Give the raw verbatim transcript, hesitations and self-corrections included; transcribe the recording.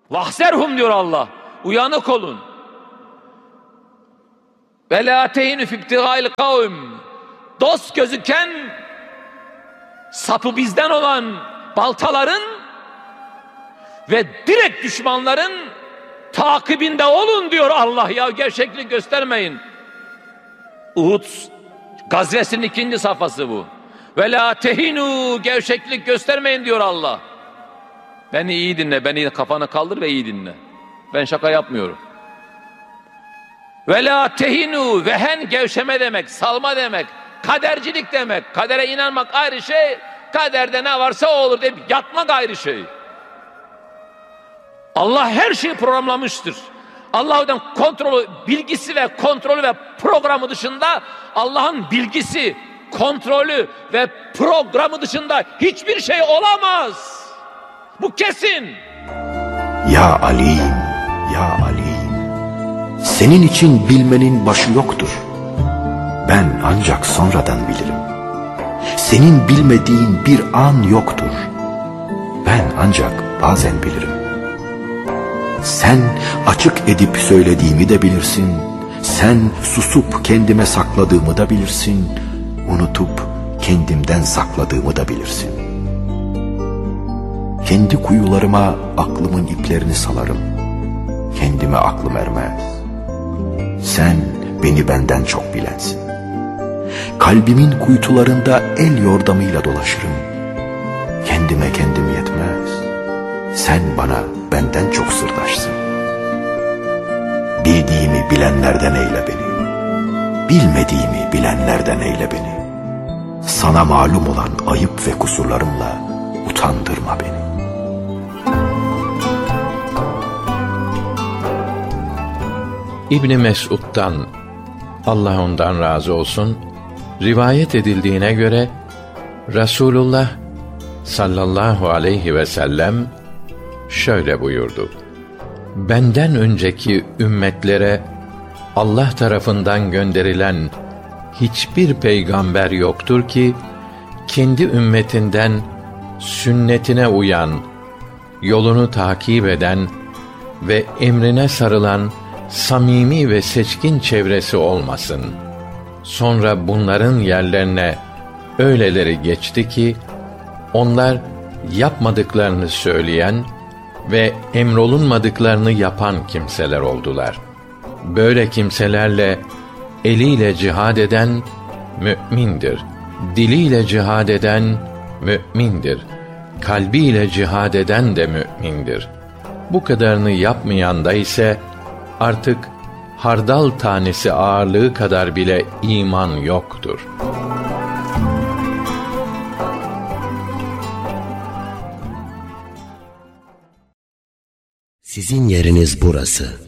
Vahzerhum diyor Allah. Uyanık olun. Ve la tehinu fi ibtigâil kavm. Dost gözüken, sapı bizden olan baltaların ve direkt düşmanların takibinde olun diyor Allah. Ya gerçeklik göstermeyin. Uhud gazvesinin ikinci safhası bu. Ve la tehinu, gevşeklik göstermeyin diyor Allah. Beni iyi dinle, beni kafanı kaldır ve iyi dinle. Ben şaka yapmıyorum. Ve la tehinu, vehen gevşeme demek, salma demek, kadercilik demek. Kadere inanmak ayrı şey, kaderde ne varsa o olur deyip yatmak ayrı şey. Allah her şeyi programlamıştır. Allah'ın kontrolü, bilgisi ve kontrolü ve programı dışında, Allah'ın bilgisi, kontrolü ve programı dışında hiçbir şey olamaz. Bu kesin. Ya Alim, ya Alim, senin için bilmenin başı yoktur. Ben ancak sonradan bilirim. Senin bilmediğin bir an yoktur. Ben ancak bazen bilirim. Sen açık edip söylediğimi de bilirsin. Sen susup kendime sakladığımı da bilirsin. Unutup kendimden sakladığımı da bilirsin. Kendi kuyularıma aklımın iplerini salarım. Kendime aklım ermez. Sen beni benden çok bilensin. Kalbimin kuytularında el yordamıyla dolaşırım. Kendime kendim yetmez. Sen bana benden çok sırdaşsın. Bildiğimi bilenlerden eyle beni. Bilmediğimi bilenlerden eyle beni. Sana malum olan ayıp ve kusurlarımla utandırma beni. İbn Mesud'dan, Allah ondan razı olsun, rivayet edildiğine göre Resulullah sallallahu aleyhi ve sellem şöyle buyurdu: benden önceki ümmetlere Allah tarafından gönderilen hiçbir peygamber yoktur ki kendi ümmetinden sünnetine uyan, yolunu takip eden ve emrine sarılan samimi ve seçkin çevresi olmasın. Sonra bunların yerlerine öyleleri geçti ki onlar yapmadıklarını söyleyen ve emrolunmadıklarını yapan kimseler oldular. Böyle kimselerle eliyle cihad eden mü'mindir. Diliyle cihad eden mü'mindir. Kalbiyle cihad eden de mü'mindir. Bu kadarını yapmayan da ise artık hardal tanesi ağırlığı kadar bile iman yoktur. Sizin yeriniz burası.